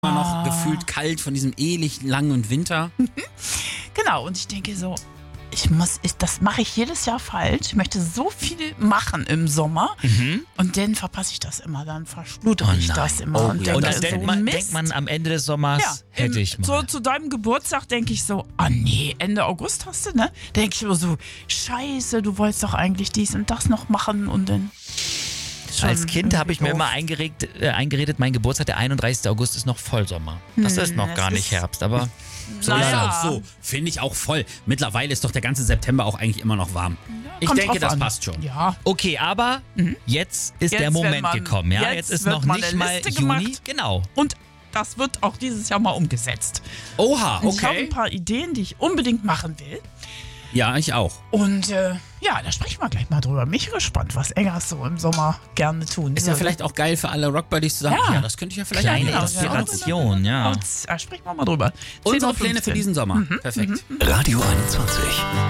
immer noch gefühlt kalt von diesem ewig langen Winter. Genau, und ich denke so, das mache ich jedes Jahr falsch. Ich möchte so viel machen im Sommer und dann verpasse ich das immer, dann verschlutere ich das immer. Und Und denke dann so, denkt man am Ende des Sommers, hätte ich mal. So zu deinem Geburtstag denke ich so, nee, Ende August hast du, ne? Denke ich immer so, scheiße, du wolltest doch eigentlich dies und das noch machen und dann... Als Kind habe ich mir immer eingeredet, mein Geburtstag, der 31. August, ist noch Vollsommer. Das ist noch gar nicht Herbst, aber So ist auch so. Finde ich auch voll. Mittlerweile ist doch der ganze September auch eigentlich immer noch warm. Ich kommt denke, drauf das an. passt schon. Ja. okay, aber jetzt ist der Jetzt, wenn Moment man- gekommen. Ja? jetzt Jetzt ist wird noch mal nicht eine mal Liste Juni. gemacht. Genau. Und das wird auch dieses Jahr mal umgesetzt. Oha, Und ich habe okay. ein paar Ideen, die ich unbedingt machen will. Ja, ich auch. Und da sprechen wir gleich mal drüber. Mich gespannt, was Eggers so im Sommer gerne tun Ist ja würde. vielleicht auch geil für alle Rockbuddies zu sagen, Ja. ja, das könnte ich ja vielleicht Kleine auch. Inspiration, ja. Sprechen wir mal drüber. Unsere 10:15 Pläne für diesen Sommer. Perfekt. Radio 21.